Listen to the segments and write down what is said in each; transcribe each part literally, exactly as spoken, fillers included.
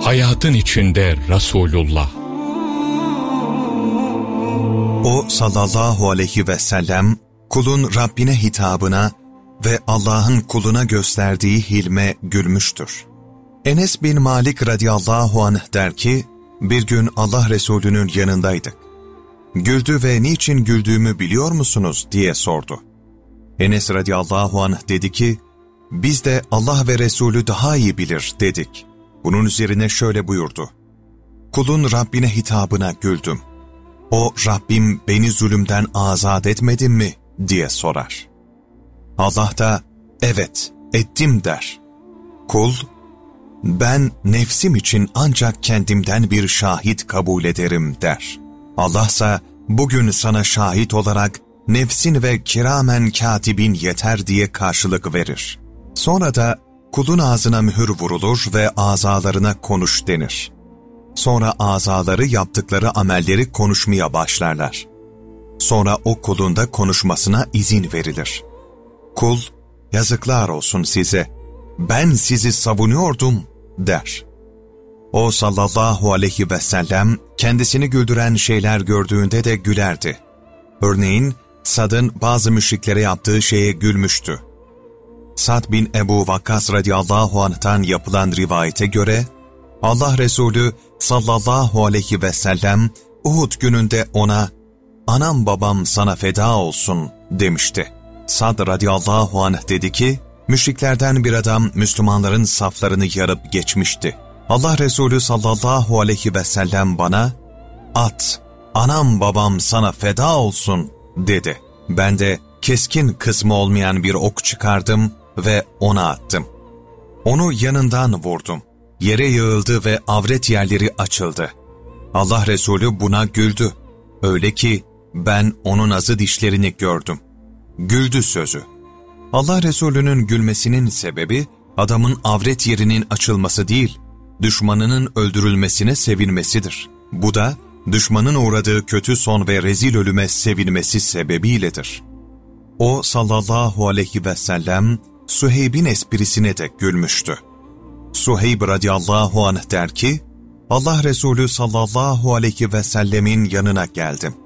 Hayatın içinde Resulullah. O sallallahu aleyhi ve sellem kulun Rabbine hitabına ve Allah'ın kuluna gösterdiği hilme gülmüştür. Enes bin Malik radıyallahu anh der ki, bir gün Allah Resulü'nün yanındaydık. Güldü ve niçin güldüğümü biliyor musunuz diye sordu. Enes radıyallahu anh dedi ki, biz de Allah ve Resulü daha iyi bilir dedik. Bunun üzerine şöyle buyurdu. Kulun Rabbine hitabına güldüm. O Rabbim beni zulümden azat etmedin mi diye sorar. Allah da evet ettim der. Kul, ben nefsim için ancak kendimden bir şahit kabul ederim der. Allah ise bugün sana şahit olarak nefsin ve kiramen katibin yeter diye karşılık verir. Sonra da kulun ağzına mühür vurulur ve azalarına konuş denir. Sonra azaları yaptıkları amelleri konuşmaya başlarlar. Sonra o kulun da konuşmasına izin verilir. Kul, yazıklar olsun size, ben sizi savunuyordum der. O sallallahu aleyhi ve sellem kendisini güldüren şeyler gördüğünde de gülerdi. Örneğin Sad'ın bazı müşriklere yaptığı şeye gülmüştü. Sad bin Ebu Vakkas radıyallahu anh'tan yapılan rivayete göre, Allah Resulü sallallahu aleyhi ve sellem Uhud gününde ona, anam babam sana feda olsun demişti. Sad radıyallahu anh dedi ki, müşriklerden bir adam Müslümanların saflarını yarıp geçmişti. Allah Resulü sallallahu aleyhi ve sellem bana, at, anam babam sana feda olsun dedi. Ben de keskin kısmı olmayan bir ok çıkardım ve ona attım. Onu yanından vurdum. Yere yığıldı ve avret yerleri açıldı. Allah Resulü buna güldü. Öyle ki ben onun azı dişlerini gördüm. Güldü sözü. Allah Resulü'nün gülmesinin sebebi adamın avret yerinin açılması değil, düşmanının öldürülmesine sevinmesidir. Bu da düşmanın uğradığı kötü son ve rezil ölüme sevinmesi sebebiyledir. O sallallahu aleyhi ve sellem Suheyb'in esprisine de gülmüştü. Suheyb radıyallahu anh der ki, Allah Resulü sallallahu aleyhi ve sellemin yanına geldim.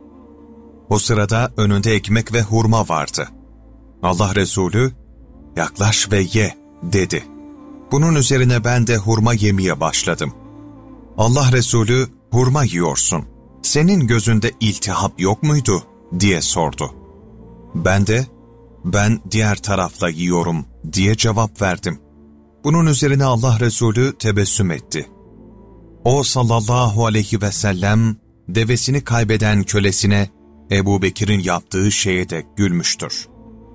O sırada önünde ekmek ve hurma vardı. Allah Resulü, yaklaş ve ye dedi. Bunun üzerine ben de hurma yemeye başladım. Allah Resulü, hurma yiyorsun, senin gözünde iltihap yok muydu diye sordu. Ben de, ben diğer tarafla yiyorum diye cevap verdim. Bunun üzerine Allah Resulü tebessüm etti. O sallallahu aleyhi ve sellem devesini kaybeden kölesine Ebu Bekir'in yaptığı şeye de gülmüştür.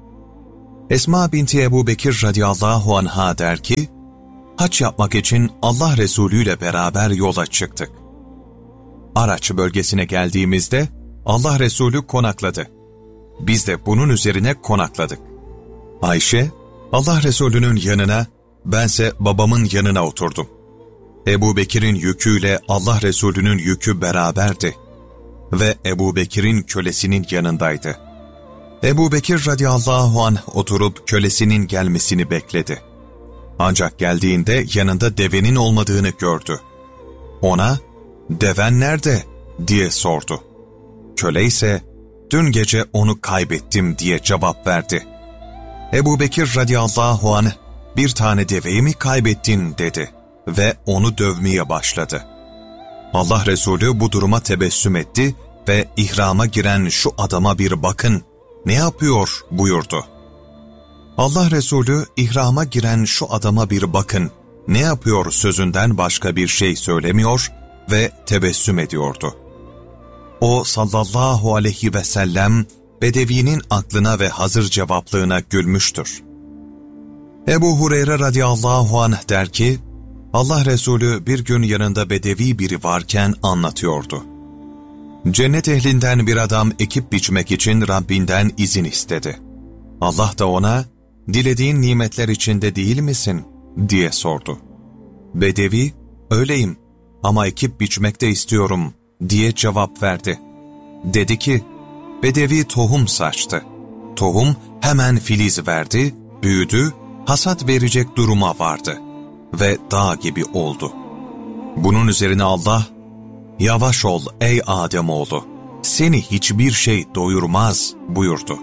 Esma binti Ebu Bekir radıyallahu anha der ki, hac yapmak için Allah Resulü ile beraber yola çıktık. Araç bölgesine geldiğimizde Allah Resulü konakladı. Biz de bunun üzerine konakladık. Ayşe, Allah Resulü'nün yanına, bense babamın yanına oturdum. Ebu Bekir'in yüküyle Allah Resulü'nün yükü beraberdi ve Ebu Bekir'in kölesinin yanındaydı. Ebu Bekir radıyallahu anh oturup kölesinin gelmesini bekledi. Ancak geldiğinde yanında devenin olmadığını gördü. Ona, deven nerede diye sordu. Köle ise, dün gece onu kaybettim diye cevap verdi. Ebu Bekir radıyallahu anh, bir tane deveyi mi kaybettin dedi ve onu dövmeye başladı. Allah Resulü bu duruma tebessüm etti ve ihrama giren şu adama bir bakın, ne yapıyor buyurdu. Allah Resulü ihrama giren şu adama bir bakın, ne yapıyor sözünden başka bir şey söylemiyor ve tebessüm ediyordu. O sallallahu aleyhi ve sellem Bedevi'nin aklına ve hazır cevaplığına gülmüştür. Ebu Hureyre radıyallahu anh der ki, Allah Resulü bir gün yanında Bedevi biri varken anlatıyordu. Cennet ehlinden bir adam ekip biçmek için Rabbinden izin istedi. Allah da ona, dilediğin nimetler içinde değil misin diye sordu. Bedevi, öyleyim ama ekip biçmek de istiyorum diye cevap verdi. Dedi ki, Bedevi tohum saçtı. Tohum hemen filiz verdi, büyüdü, hasat verecek duruma vardı ve dağ gibi oldu. Bunun üzerine Allah, "Yavaş ol ey Ademoğlu, seni hiçbir şey doyurmaz" buyurdu.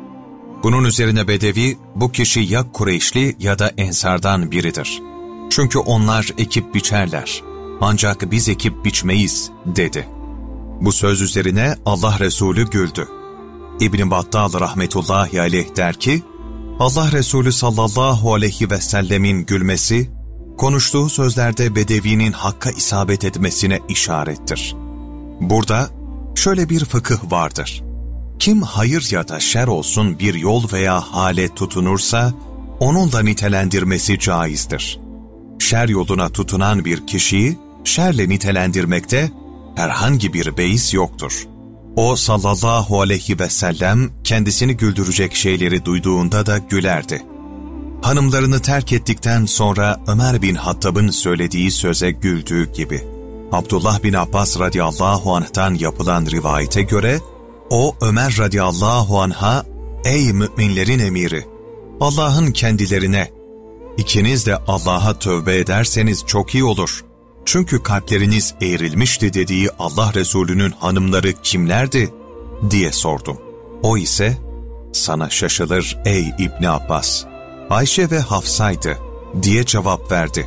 Bunun üzerine Bedevi, bu kişi ya Kureyşli ya da Ensardan biridir. Çünkü onlar ekip biçerler, ancak biz ekip biçmeyiz dedi. Bu söz üzerine Allah Resulü güldü. İbn-i Battal rahmetullahi aleyh der ki, Allah Resulü sallallahu aleyhi ve sellemin gülmesi, konuştuğu sözlerde Bedevi'nin hakka isabet etmesine işarettir. Burada şöyle bir fıkıh vardır. Kim hayır ya da şer olsun bir yol veya hale tutunursa, onunla nitelendirmesi caizdir. Şer yoluna tutunan bir kişiyi şerle nitelendirmekte herhangi bir beis yoktur. O sallallahu aleyhi ve sellem kendisini güldürecek şeyleri duyduğunda da gülerdi. Hanımlarını terk ettikten sonra Ömer bin Hattab'ın söylediği söze güldüğü gibi. Abdullah bin Abbas radıyallahu anh'tan yapılan rivayete göre, o Ömer radıyallahu anh'a, "Ey müminlerin emiri, Allah'ın kendilerine, ikiniz de Allah'a tövbe ederseniz çok iyi olur. Çünkü kalpleriniz eğrilmişti" dediği Allah Resulü'nün hanımları kimlerdi diye sordum. O ise, "Sana şaşılır ey İbni Abbas, Ayşe ve Hafsa'ydı" diye cevap verdi.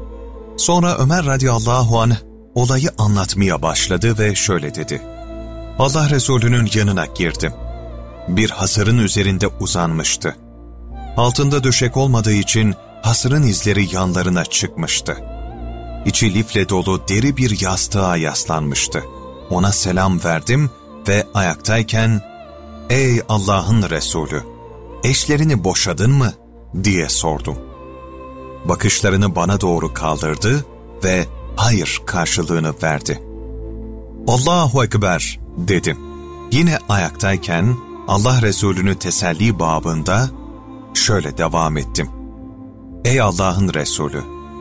Sonra Ömer radıyallahu anh olayı anlatmaya başladı ve şöyle dedi. Allah Resulü'nün yanına girdim. Bir hasırın üzerinde uzanmıştı. Altında döşek olmadığı için hasırın izleri yanlarına çıkmıştı. İçi lifle dolu deri bir yastığa yaslanmıştı. Ona selam verdim ve ayaktayken, "Ey Allah'ın Resulü, eşlerini boşadın mı?" diye sordum. Bakışlarını bana doğru kaldırdı ve hayır karşılığını verdi. "Allahu Ekber" dedim. Yine ayaktayken Allah Resulü'nü teselli babında şöyle devam ettim. "Ey Allah'ın Resulü,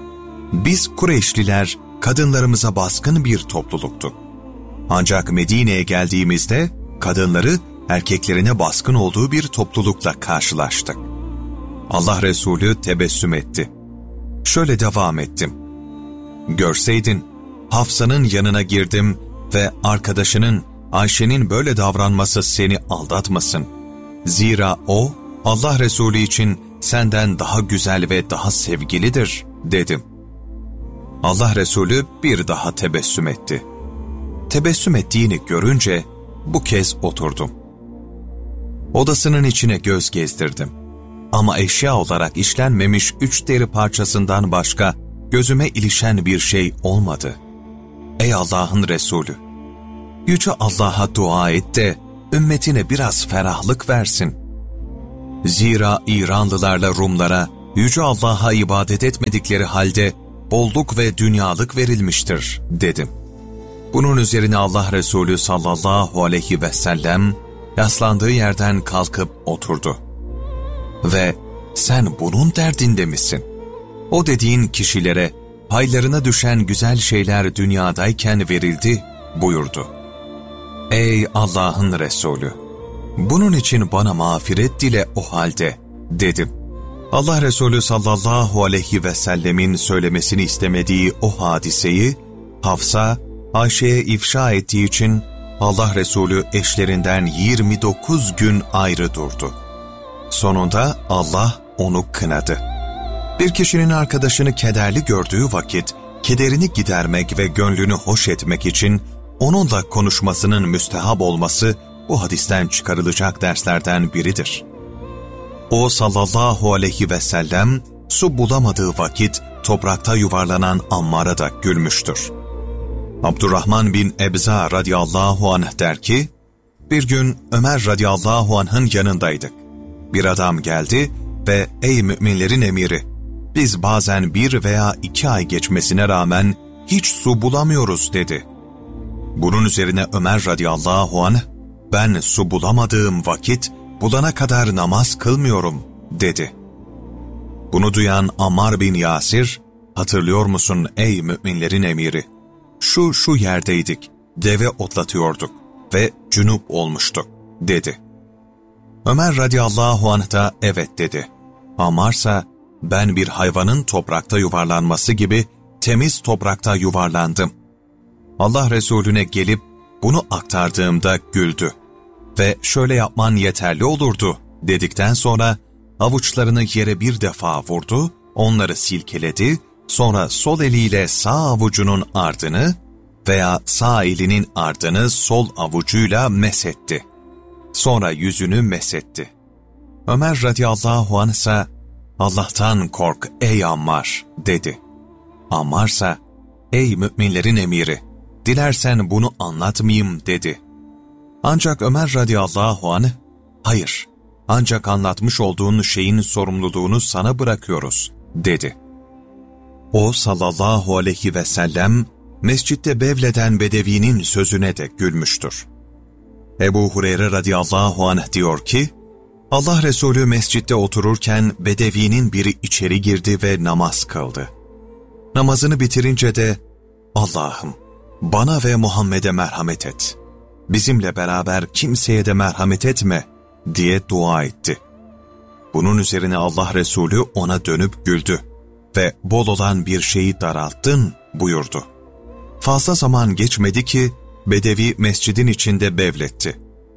biz Kureyşliler kadınlarımıza baskın bir topluluktuk. Ancak Medine'ye geldiğimizde kadınları erkeklerine baskın olduğu bir toplulukla karşılaştık." Allah Resulü tebessüm etti. Şöyle devam ettim. "Görseydin, Hafsa'nın yanına girdim ve arkadaşının Ayşe'nin böyle davranması seni aldatmasın. Zira o, Allah Resulü için senden daha güzel ve daha sevgilidir" dedim. Allah Resulü bir daha tebessüm etti. Tebessüm ettiğini görünce bu kez oturdum. Odasının içine göz gezdirdim. Ama eşya olarak işlenmemiş üç deri parçasından başka gözüme ilişen bir şey olmadı. "Ey Allah'ın Resulü, Yüce Allah'a dua et de ümmetine biraz ferahlık versin. Zira İranlılarla Rumlara Yüce Allah'a ibadet etmedikleri halde bolluk ve dünyalık verilmiştir" dedim. Bunun üzerine Allah Resulü sallallahu aleyhi ve sellem yaslandığı yerden kalkıp oturdu. Ve "Sen bunun derdinde misin? O dediğin kişilere paylarına düşen güzel şeyler dünyadayken verildi" buyurdu. "Ey Allah'ın Resulü, bunun için bana mağfiret dile o halde" dedim. Allah Resulü sallallahu aleyhi ve sellemin söylemesini istemediği o hadiseyi Hafsa, Ayşe'ye ifşa ettiği için Allah Resulü eşlerinden yirmi dokuz gün ayrı durdu. Sonunda Allah onu kınadı. Bir kişinin arkadaşını kederli gördüğü vakit, kederini gidermek ve gönlünü hoş etmek için onunla konuşmasının müstehap olması bu hadisten çıkarılacak derslerden biridir. O sallallahu aleyhi ve sellem su bulamadığı vakit toprakta yuvarlanan Ammar'a da gülmüştür. Abdurrahman bin Ebza radıyallahu anh der ki, bir gün Ömer radıyallahu anh'ın yanındaydık. Bir adam geldi ve "Ey müminlerin emiri, biz bazen bir veya iki ay geçmesine rağmen hiç su bulamıyoruz" dedi. Bunun üzerine Ömer radıyallahu anh, "Ben su bulamadığım vakit bulana kadar namaz kılmıyorum" dedi. Bunu duyan Ammar bin Yasir, "Hatırlıyor musun ey müminlerin emiri? Şu şu yerdeydik, deve otlatıyorduk ve cünüp olmuştuk" dedi. Ömer radıyallahu anh da "Evet" dedi. Ammar ise "Ben bir hayvanın toprakta yuvarlanması gibi temiz toprakta yuvarlandım. Allah Resulüne gelip bunu aktardığımda güldü ve şöyle yapman yeterli olurdu dedikten sonra avuçlarını yere bir defa vurdu, onları silkeledi, sonra sol eliyle sağ avucunun ardını veya sağ elinin ardını sol avucuyla mesetti. Sonra yüzünü mesetti. Ömer radıyallahu anh ise Allah'tan kork ey Ammar dedi. Ammar ise ey müminlerin emiri, dilersen bunu anlatmayayım dedi. Ancak Ömer radıyallahu anh hayır, ancak anlatmış olduğun şeyin sorumluluğunu sana bırakıyoruz dedi. O sallallahu aleyhi ve sellem mescitte bevleden bedevinin sözüne de gülmüştür. Ebu Hureyre radıyallahu anh diyor ki, Allah Resulü mescitte otururken bedevinin biri içeri girdi ve namaz kıldı. Namazını bitirince de, Allah'ım bana ve Muhammed'e merhamet et, bizimle beraber kimseye de merhamet etme diye dua etti. Bunun üzerine Allah Resulü ona dönüp güldü ve bol olan bir şeyi daralttın buyurdu. Fazla zaman geçmedi ki Bedevi mescidin içinde bevletti.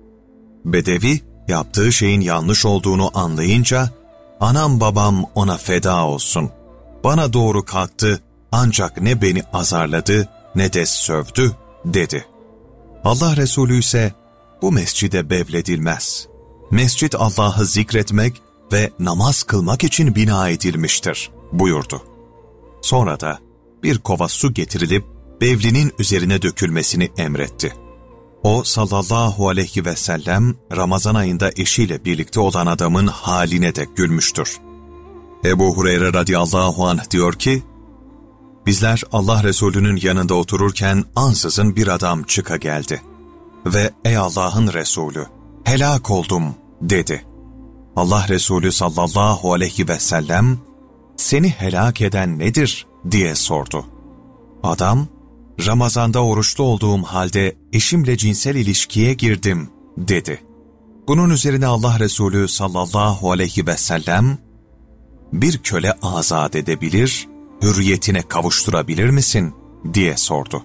Bedevi yaptığı şeyin yanlış olduğunu anlayınca, anam babam ona feda olsun, bana doğru kalktı ancak ne beni azarladı ne de sövdü dedi. Allah Resulü ise bu mescide bevledilmez. Mescid Allah'ı zikretmek ve namaz kılmak için bina edilmiştir buyurdu. Sonra da bir kova su getirilip bevlinin üzerine dökülmesini emretti. O sallallahu aleyhi ve sellem Ramazan ayında eşiyle birlikte olan adamın haline de gülmüştür. Ebu Hureyre radıyallahu anh diyor ki, bizler Allah Resulü'nün yanında otururken ansızın bir adam çıka geldi ve ey Allah'ın Resulü helak oldum dedi. Allah Resulü sallallahu aleyhi ve sellem seni helak eden nedir diye sordu. Adam, Ramazan'da oruçlu olduğum halde eşimle cinsel ilişkiye girdim dedi. Bunun üzerine Allah Resulü sallallahu aleyhi ve sellem, bir köle azat edebilir, hürriyetine kavuşturabilir misin diye sordu.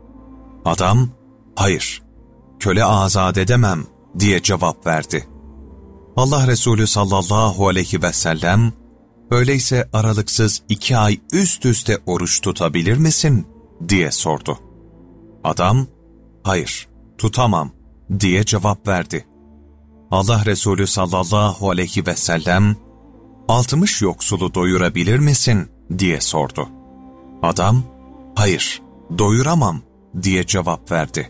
Adam, hayır, köle azat edemem diye cevap verdi. Allah Resulü sallallahu aleyhi ve sellem, öyleyse aralıksız iki ay üst üste oruç tutabilir misin diye sordu. Adam, hayır, tutamam diye cevap verdi. Allah Resulü sallallahu aleyhi ve sellem, altmış yoksulu doyurabilir misin diye sordu. Adam, hayır, doyuramam diye cevap verdi.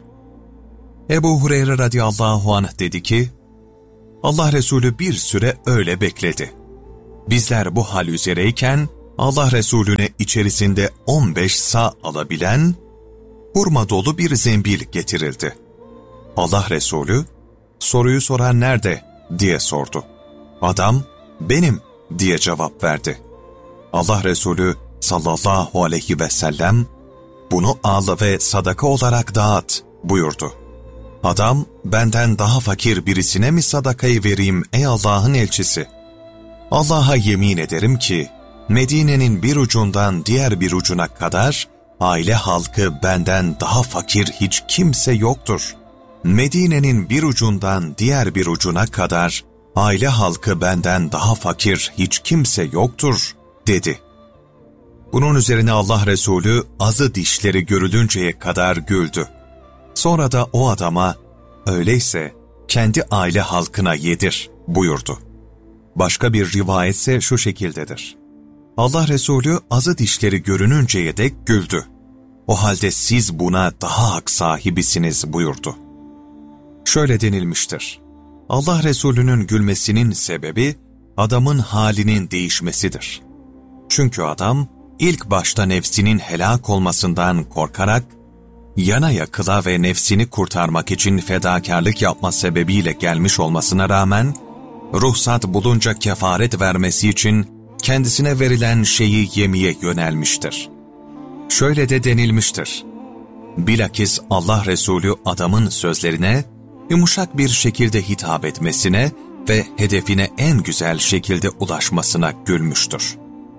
Ebu Hureyre radıyallahu anh dedi ki, Allah Resulü bir süre öyle bekledi. Bizler bu hal üzereyken, Allah Resulüne içerisinde on beş sağ alabilen, hurma dolu bir zembil getirildi. Allah Resulü, soruyu soran nerede diye sordu. Adam, benim diye cevap verdi. Allah Resulü sallallahu aleyhi ve sellem, bunu al ve sadaka olarak dağıt buyurdu. Adam, benden daha fakir birisine mi sadakayı vereyim ey Allah'ın elçisi? Allah'a yemin ederim ki, Medine'nin bir ucundan diğer bir ucuna kadar, aile halkı benden daha fakir hiç kimse yoktur. Medine'nin bir ucundan diğer bir ucuna kadar, aile halkı benden daha fakir hiç kimse yoktur, dedi. Bunun üzerine Allah Resulü azı dişleri görülünceye kadar güldü. Sonra da o adama, öyleyse kendi aile halkına yedir buyurdu. Başka bir rivayetse şu şekildedir. Allah Resulü azı dişleri görününceye dek güldü. O halde siz buna daha hak sahibisiniz buyurdu. Şöyle denilmiştir. Allah Resulü'nün gülmesinin sebebi adamın halinin değişmesidir. Çünkü adam ilk başta nefsinin helak olmasından korkarak, yana yakıla ve nefsini kurtarmak için fedakarlık yapma sebebiyle gelmiş olmasına rağmen, ruhsat bulunca kefaret vermesi için kendisine verilen şeyi yemeye yönelmiştir. Şöyle de denilmiştir. Bilakis Allah Resulü adamın sözlerine yumuşak bir şekilde hitap etmesine ve hedefine en güzel şekilde ulaşmasına gülmüştür.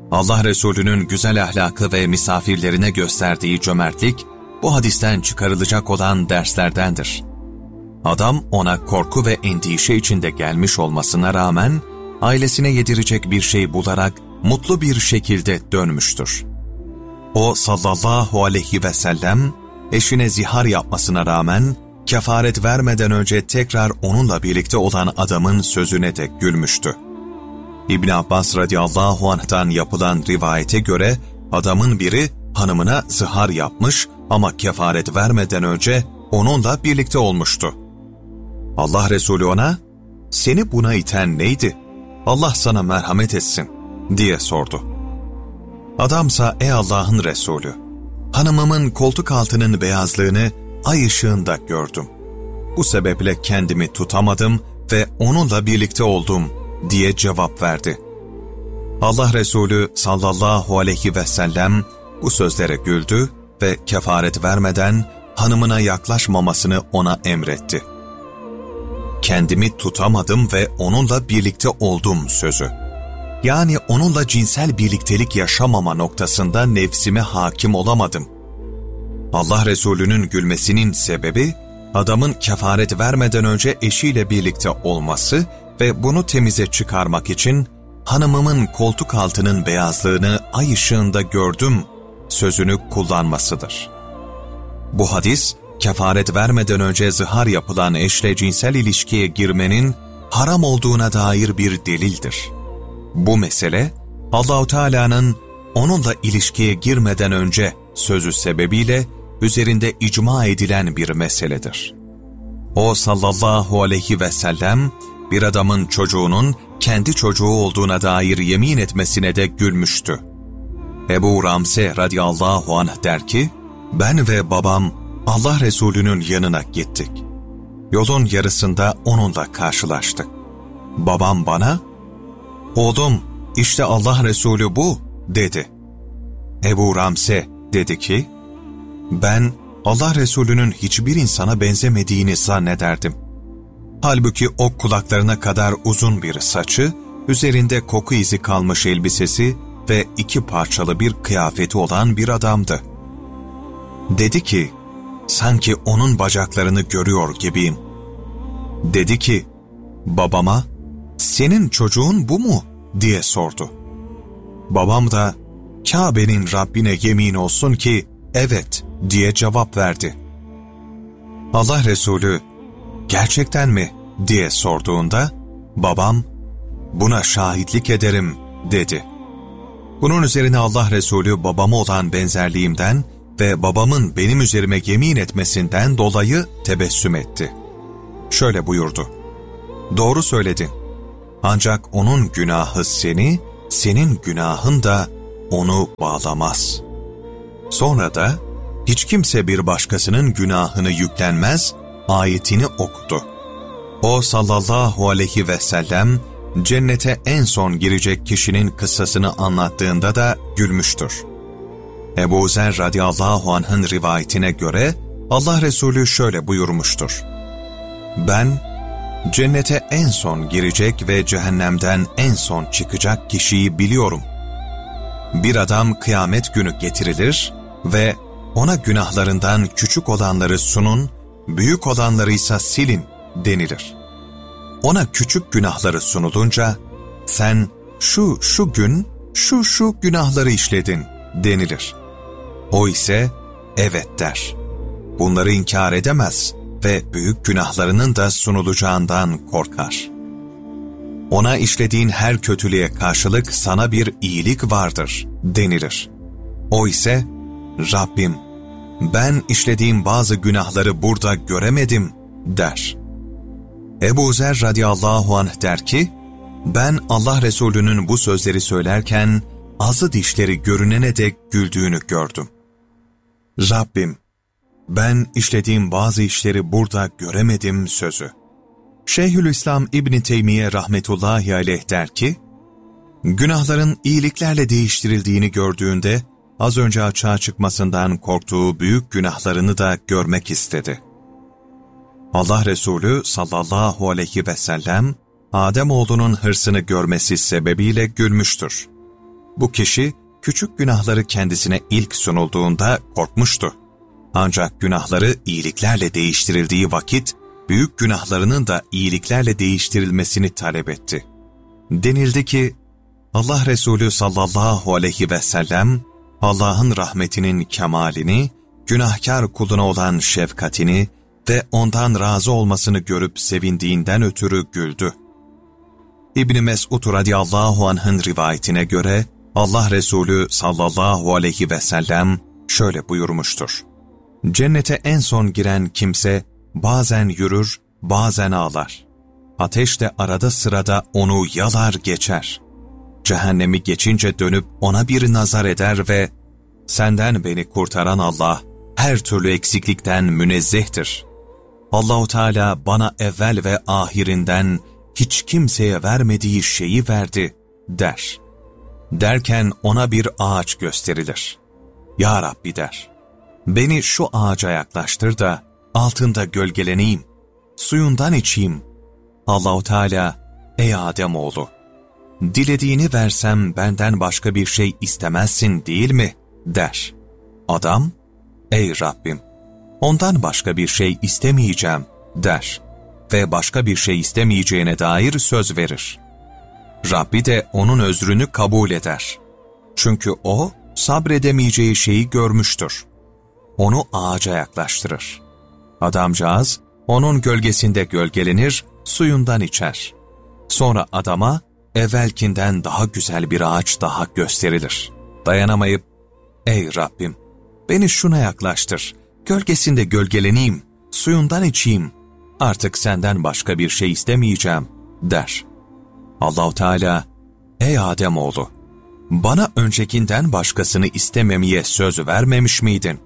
Allah Resulü'nün güzel ahlakı ve misafirlerine gösterdiği cömertlik, bu hadisten çıkarılacak olan derslerdendir. Adam ona korku ve endişe içinde gelmiş olmasına rağmen, ailesine yedirecek bir şey bularak mutlu bir şekilde dönmüştür. O sallallahu aleyhi ve sellem, eşine zihar yapmasına rağmen, kefaret vermeden önce tekrar onunla birlikte olan adamın sözüne de gülmüştü. İbn Abbas radıyallahu anh'tan yapılan rivayete göre, adamın biri hanımına zihar yapmış ama kefaret vermeden önce onunla birlikte olmuştu. Allah Resulü ona, "Seni buna iten neydi? Allah sana merhamet etsin," diye sordu. Adamsa, "Ey Allah'ın Resulü, hanımımın koltuk altının beyazlığını ay ışığında gördüm. Bu sebeple kendimi tutamadım ve onunla birlikte oldum," diye cevap verdi. Allah Resulü sallallahu aleyhi ve sellem bu sözlere güldü ve kefaret vermeden hanımına yaklaşmamasını ona emretti. Kendimi tutamadım ve onunla birlikte oldum sözü. Yani onunla cinsel birliktelik yaşamama noktasında nefsime hakim olamadım. Allah Resulü'nün gülmesinin sebebi, adamın kefaret vermeden önce eşiyle birlikte olması ve bunu temize çıkarmak için hanımımın koltuk altının beyazlığını ay ışığında gördüm sözünü kullanmasıdır. Bu hadis, kefaret vermeden önce zihar yapılan eşle cinsel ilişkiye girmenin haram olduğuna dair bir delildir. Bu mesele, Allah-u Teala'nın onunla ilişkiye girmeden önce sözü sebebiyle üzerinde icma edilen bir meseledir. O sallallahu aleyhi ve sellem, bir adamın çocuğunun kendi çocuğu olduğuna dair yemin etmesine de gülmüştü. Ebu Ramse radıyallahu anh der ki, "Ben ve babam Allah Resulü'nün yanına gittik. Yolun yarısında onunla karşılaştık. Babam bana, 'Oğlum, işte Allah Resulü bu,' dedi. Ebu Ramse dedi ki, "Ben Allah Resulü'nün hiçbir insana benzemediğini zannederdim. Halbuki o kulaklarına kadar uzun bir saçı, üzerinde koku izi kalmış elbisesi ve iki parçalı bir kıyafeti olan bir adamdı." Dedi ki, "Sanki onun bacaklarını görüyor gibiyim." Dedi ki, babama, "Senin çocuğun bu mu?" diye sordu. Babam da, "Kabe'nin Rabbine yemin olsun ki evet," diye cevap verdi. Allah Resulü, "Gerçekten mi?" diye sorduğunda, babam, "Buna şahitlik ederim," dedi. Bunun üzerine Allah Resulü babama olan benzerliğimden ve babamın benim üzerime yemin etmesinden dolayı tebessüm etti. Şöyle buyurdu, "Doğru söyledin. Ancak onun günahı seni, senin günahın da onu bağlamaz." Sonra da, "Hiç kimse bir başkasının günahını yüklenmez," ayetini okudu. O sallallahu aleyhi ve sellem, cennete en son girecek kişinin kıssasını anlattığında da gülmüştür. Ebu Zer radıyallahu anh'ın rivayetine göre Allah Resulü şöyle buyurmuştur: "Ben, cennete en son girecek ve cehennemden en son çıkacak kişiyi biliyorum. Bir adam kıyamet günü getirilir ve ona günahlarından küçük olanları sunun, büyük olanlarıysa silin denilir. Ona küçük günahları sunulunca, sen şu şu gün şu şu günahları işledin denilir. O ise evet der. Bunları inkar edemez ve büyük günahlarının da sunulacağından korkar. Ona işlediğin her kötülüğe karşılık sana bir iyilik vardır denilir. O ise, Rabbim, ben işlediğim bazı günahları burada göremedim der. Ebu Zer radıyallahu anh der ki, ben Allah Resulü'nün bu sözleri söylerken azı dişleri görünene dek güldüğünü gördüm. Rabbim, ben işlediğim bazı işleri burada göremedim sözü. Şeyhülislam İbn Teymiye rahmetullahi aleyh der ki, günahların iyiliklerle değiştirildiğini gördüğünde, az önce açığa çıkmasından korktuğu büyük günahlarını da görmek istedi. Allah Resulü sallallahu aleyhi ve sellem, Ademoğlunun hırsını görmesi sebebiyle gülmüştür. Bu kişi küçük günahları kendisine ilk sunulduğunda korkmuştu. Ancak günahları iyiliklerle değiştirildiği vakit, büyük günahlarının da iyiliklerle değiştirilmesini talep etti. Denildi ki, Allah Resulü sallallahu aleyhi ve sellem, Allah'ın rahmetinin kemalini, günahkar kuluna olan şefkatini ve ondan razı olmasını görüp sevindiğinden ötürü güldü. İbn Mes'ud radıyallahu anh'ın rivayetine göre, Allah Resulü sallallahu aleyhi ve sellem şöyle buyurmuştur. Cennete en son giren kimse bazen yürür, bazen ağlar. Ateş de arada sırada onu yalar geçer. Cehennemi geçince dönüp ona bir nazar eder ve senden beni kurtaran Allah her türlü eksiklikten münezzehtir. Allah-u Teala bana evvel ve ahirinden hiç kimseye vermediği şeyi verdi der. Derken ona bir ağaç gösterilir. Ya Rabbi der, beni şu ağaca yaklaştır da altında gölgeleneyim, suyundan içeyim. Allah-u Teala, ey Ademoğlu, dilediğini versem benden başka bir şey istemezsin değil mi? Der. Adam, ey Rabbim, ondan başka bir şey istemeyeceğim der ve başka bir şey istemeyeceğine dair söz verir. Rabbi de onun özrünü kabul eder. Çünkü o sabredemeyeceği şeyi görmüştür. Onu ağaca yaklaştırır. Adamcağız onun gölgesinde gölgelenir, suyundan içer. Sonra adama evvelkinden daha güzel bir ağaç daha gösterilir. Dayanamayıp, ey Rabbim, beni şuna yaklaştır, gölgesinde gölgeleneyim, suyundan içeyim, artık senden başka bir şey istemeyeceğim der. Allah-u Teala, ey Ademoğlu, bana öncekinden başkasını istememeye söz vermemiş miydin?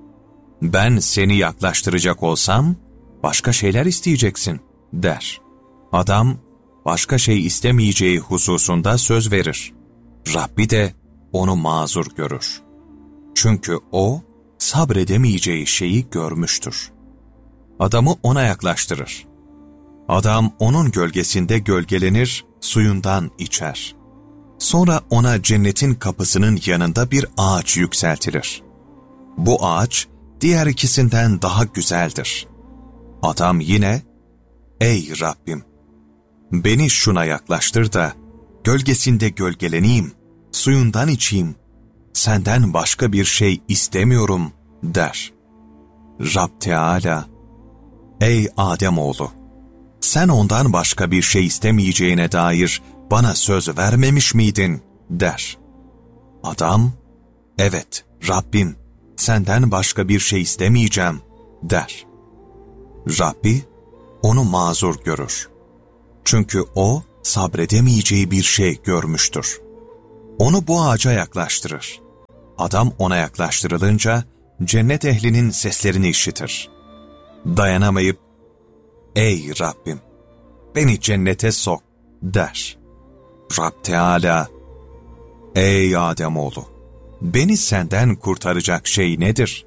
Ben seni yaklaştıracak olsam, başka şeyler isteyeceksin der. Adam, başka şey istemeyeceği hususunda söz verir. Rabbi de onu mazur görür. Çünkü o, sabredemeyeceği şeyi görmüştür. Adamı ona yaklaştırır. Adam onun gölgesinde gölgelenir, suyundan içer. Sonra ona cennetin kapısının yanında bir ağaç yükseltilir. Bu ağaç, diğer ikisinden daha güzeldir. Adam yine, ey Rabbim, beni şuna yaklaştır da, gölgesinde gölgeleneyim, suyundan içeyim, senden başka bir şey istemiyorum der. Rab Teala, ey Ademoğlu, sen ondan başka bir şey istemeyeceğine dair bana söz vermemiş miydin der. Adam, evet Rabbim, senden başka bir şey istemeyeceğim der. Rabbi onu mazur görür. Çünkü o sabredemeyeceği bir şey görmüştür. Onu bu ağaca yaklaştırır. Adam ona yaklaştırılınca cennet ehlinin seslerini işitir. Dayanamayıp, ey Rabbim, beni cennete sok der. Rab Teala, ey Ademoğlu, beni senden kurtaracak şey nedir?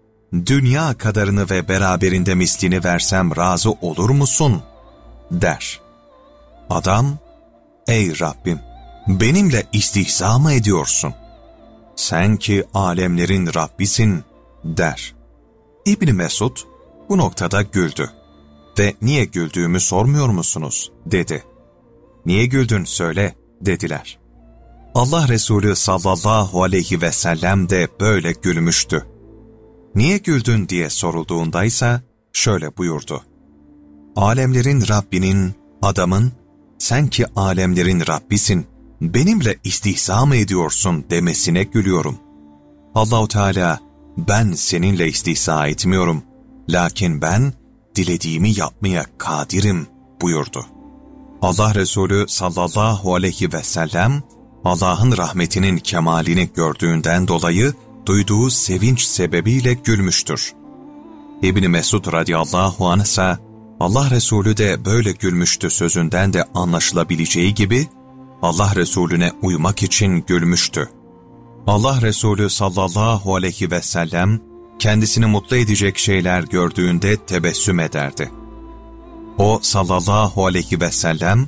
Dünya kadarını ve beraberinde mislini versem razı olur musun? Der. Adam, ey Rabbim, benimle istihza mı ediyorsun? Sen ki alemlerin Rabbisin, der. İbn Mesud bu noktada güldü ve niye güldüğümü sormuyor musunuz, dedi. Niye güldün söyle, dediler. Allah Resulü sallallahu aleyhi ve sellem de böyle gülmüştü. Niye güldün diye sorulduğundaysa şöyle buyurdu. Alemlerin Rabbinin, adamın, sen ki alemlerin Rabbisin, benimle istihza mı ediyorsun demesine gülüyorum. Allah-u Teala, ben seninle istihza etmiyorum, lakin ben dilediğimi yapmaya kadirim buyurdu. Allah Resulü sallallahu aleyhi ve sellem, Allah'ın rahmetinin kemalini gördüğünden dolayı duyduğu sevinç sebebiyle gülmüştür. İbn Mesud radıyallahu anh ise, Allah Resulü de böyle gülmüştü sözünden de anlaşılabileceği gibi, Allah Resulüne uymak için gülmüştü. Allah Resulü sallallahu aleyhi ve sellem, kendisini mutlu edecek şeyler gördüğünde tebessüm ederdi. O sallallahu aleyhi ve sellem,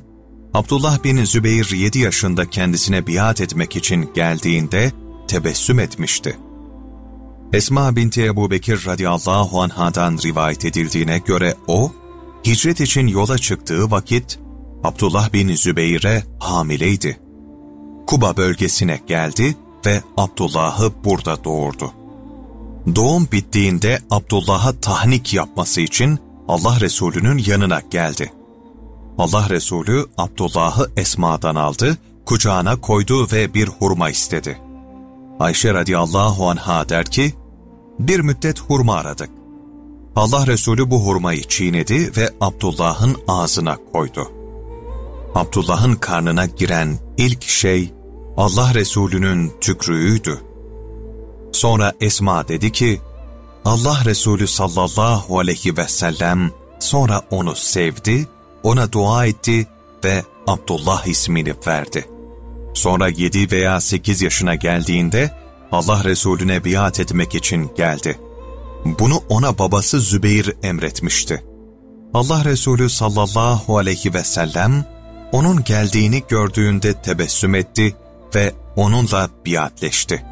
Abdullah bin Zübeyir yedi yaşında kendisine biat etmek için geldiğinde tebessüm etmişti. Esma binti Ebu Bekir radıyallahu anhadan rivayet edildiğine göre o, hicret için yola çıktığı vakit Abdullah bin Zübeyir'e hamileydi. Kuba bölgesine geldi ve Abdullah'ı burada doğurdu. Doğum bittiğinde Abdullah'a tahnik yapması için Allah Resulü'nün yanına geldi. Allah Resulü Abdullah'ı Esma'dan aldı, kucağına koydu ve bir hurma istedi. Ayşe radıyallahu anha der ki, bir müddet hurma aradık. Allah Resulü bu hurmayı çiğnedi ve Abdullah'ın ağzına koydu. Abdullah'ın karnına giren ilk şey Allah Resulü'nün tükrüğüydü. Sonra Esma dedi ki, Allah Resulü sallallahu aleyhi ve sellem sonra onu sevdi, ona dua etti ve Abdullah ismini verdi. Sonra yedi veya sekiz yaşına geldiğinde Allah Resulüne biat etmek için geldi. Bunu ona babası Zübeyir emretmişti. Allah Resulü sallallahu aleyhi ve sellem onun geldiğini gördüğünde tebessüm etti ve onunla biatleşti.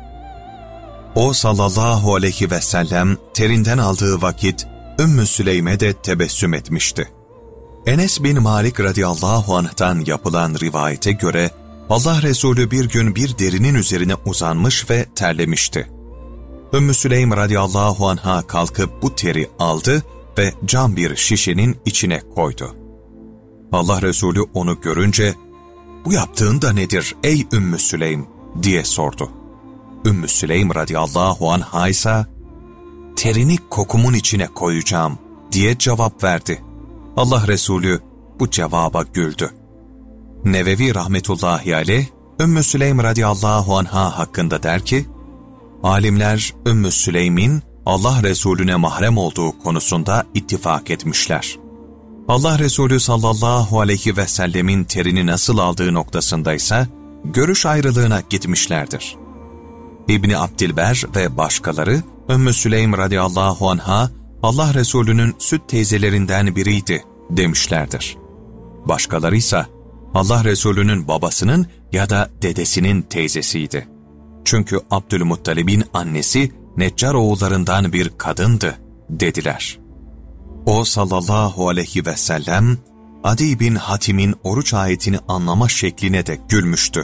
O sallallahu aleyhi ve sellem terinden aldığı vakit Ümmü Süleym'e de tebessüm etmişti. Enes bin Malik radıyallahu anh'tan yapılan rivayete göre Allah Resulü bir gün bir derinin üzerine uzanmış ve terlemişti. Ümmü Süleym radıyallahu anh'a kalkıp bu teri aldı ve cam bir şişenin içine koydu. Allah Resulü onu görünce, "Bu yaptığın da nedir ey Ümmü Süleym?" diye sordu. Ümmü Süleym radıyallahu anh'a ise, "Terini kokumun içine koyacağım." diye cevap verdi. Allah Resulü bu cevaba güldü. Nevevi rahmetullahi aleyh, Ümmü Süleym radıyallahu anh'a hakkında der ki, alimler Ümmü Süleym'in Allah Resulüne mahrem olduğu konusunda ittifak etmişler. Allah Resulü sallallahu aleyhi ve sellemin terini nasıl aldığı noktasındaysa görüş ayrılığına gitmişlerdir. İbni Abdilber ve başkaları Ümmü Süleym radıyallahu anh'a Allah Resulü'nün süt teyzelerinden biriydi demişlerdir. Başkaları ise Allah Resulü'nün babasının ya da dedesinin teyzesiydi. Çünkü Abdülmuttalib'in annesi Neccar oğullarından bir kadındı dediler. O sallallahu aleyhi ve sellem Adi bin Hatim'in oruç ayetini anlama şekline de gülmüştü.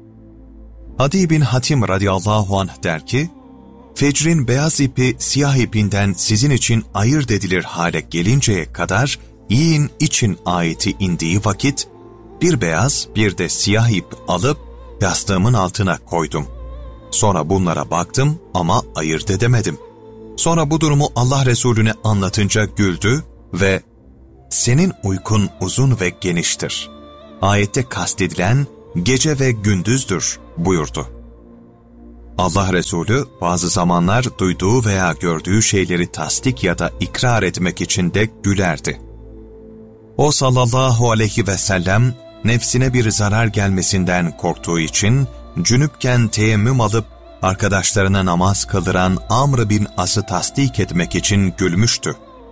Adi bin Hatim radıyallahu anh der ki, fecrin beyaz ipi siyah ipinden sizin için ayırt edilir hale gelinceye kadar yiyin için ayeti indiği vakit, bir beyaz bir de siyah ip alıp yastığımın altına koydum. Sonra bunlara baktım ama ayırt edemedim. Sonra bu durumu Allah Resulüne anlatınca güldü ve "Senin uykun uzun ve geniştir. Ayette kastedilen gece ve gündüzdür." buyurdu. Allah Resulü bazı zamanlar duyduğu veya gördüğü şeyleri tasdik ya da ikrar etmek için de gülerdi. O sallallahu aleyhi ve sellem nefsine bir zarar gelmesinden korktuğu için cünüpken teyemmüm alıp arkadaşlarına namaz kıldıran Amr bin As'ı tasdik etmek için gülmüştü.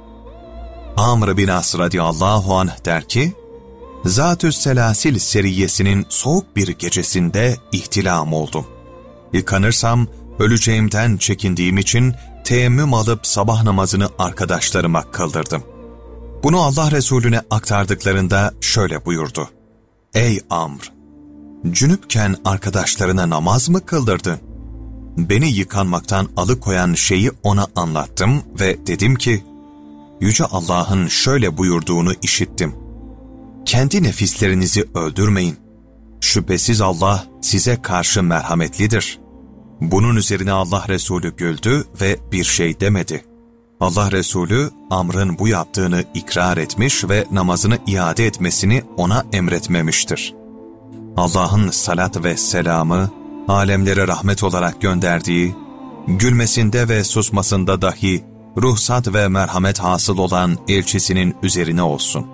Amr bin As radıyallahu anh der ki, Zat-ü Selasil seriyesinin soğuk bir gecesinde ihtilam oldum. Yıkanırsam öleceğimden çekindiğim için teyemmüm alıp sabah namazını arkadaşlarıma kıldırdım. Bunu Allah Resulüne aktardıklarında şöyle buyurdu: "Ey Amr! Cünüpken arkadaşlarına namaz mı kıldırdın?" Beni yıkanmaktan alıkoyan şeyi ona anlattım ve dedim ki, Yüce Allah'ın şöyle buyurduğunu işittim: "Kendi nefislerinizi öldürmeyin. Şüphesiz Allah size karşı merhametlidir." Bunun üzerine Allah Resulü güldü ve bir şey demedi. Allah Resulü Amr'ın bu yaptığını ikrar etmiş ve namazını iade etmesini ona emretmemiştir. Allah'ın salat ve selamı, alemlere rahmet olarak gönderdiği, gülmesinde ve susmasında dahi ruhsat ve merhamet hasıl olan elçisinin üzerine olsun.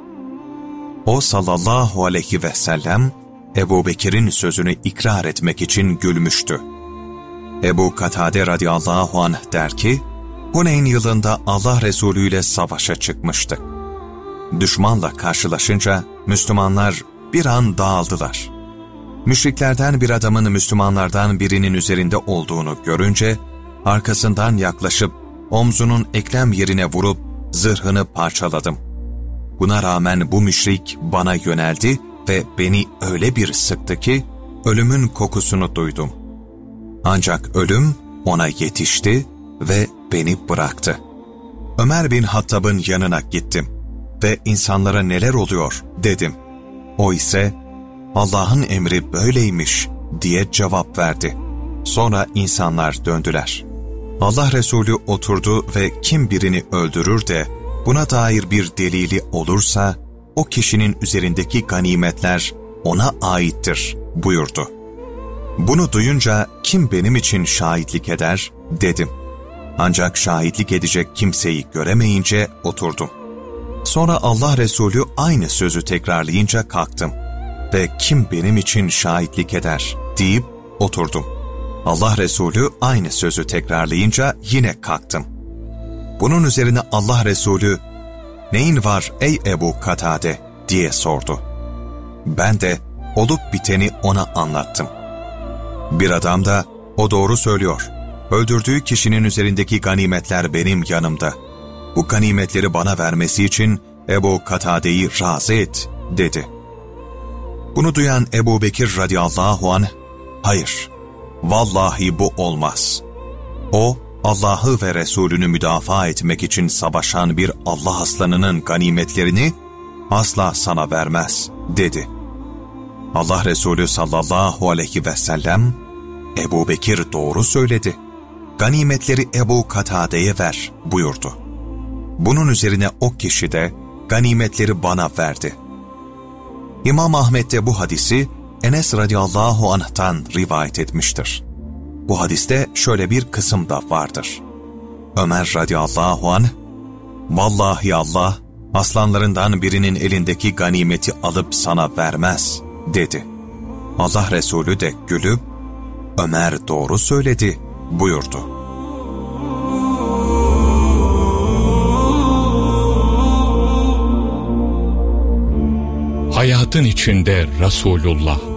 O sallallahu aleyhi ve sellem, Ebu Bekir'in sözünü ikrar etmek için gülmüştü. Ebu Katade radıyallahu anh der ki, Huneyn yılında Allah Resulü ile savaşa çıkmıştık. Düşmanla karşılaşınca Müslümanlar bir an dağıldılar. Müşriklerden bir adamın Müslümanlardan birinin üzerinde olduğunu görünce, arkasından yaklaşıp omzunun eklem yerine vurup zırhını parçaladım. Buna rağmen bu müşrik bana yöneldi ve beni öyle bir sıktı ki ölümün kokusunu duydum. Ancak ölüm ona yetişti ve beni bıraktı. Ömer bin Hattab'ın yanına gittim ve insanlara neler oluyor dedim. O ise Allah'ın emri böyleymiş diye cevap verdi. Sonra insanlar döndüler. Allah Resulü oturdu ve kim birini öldürür de buna dair bir delili olursa o kişinin üzerindeki ganimetler ona aittir buyurdu. Bunu duyunca kim benim için şahitlik eder dedim. Ancak şahitlik edecek kimseyi göremeyince oturdum. Sonra Allah Resulü aynı sözü tekrarlayınca kalktım ve kim benim için şahitlik eder deyip oturdum. Allah Resulü aynı sözü tekrarlayınca yine kalktım. Bunun üzerine Allah Resulü, "Neyin var ey Ebu Katade?" diye sordu. Ben de olup biteni ona anlattım. Bir adam da, "O doğru söylüyor. Öldürdüğü kişinin üzerindeki ganimetler benim yanımda. Bu ganimetleri bana vermesi için Ebu Katade'yi razı et," dedi. Bunu duyan Ebu Bekir radıyallahu anh, "Hayır, vallahi bu olmaz. O, Allah'ı ve Resulünü müdafaa etmek için savaşan bir Allah aslanının ganimetlerini asla sana vermez," dedi. Allah Resulü sallallahu aleyhi ve sellem, "Ebu Bekir doğru söyledi. Ganimetleri Ebu Katade'ye ver," buyurdu. Bunun üzerine o kişi de ganimetleri bana verdi. İmam Ahmed de bu hadisi Enes radıyallahu anh'tan rivayet etmiştir. Bu hadiste şöyle bir kısım da vardır. Ömer radıyallahu anh, "Vallahi Allah, aslanlarından birinin elindeki ganimeti alıp sana vermez," dedi. Allah Resulü de gülüp, "Ömer doğru söyledi," buyurdu. Hayatın içinde Resulullah.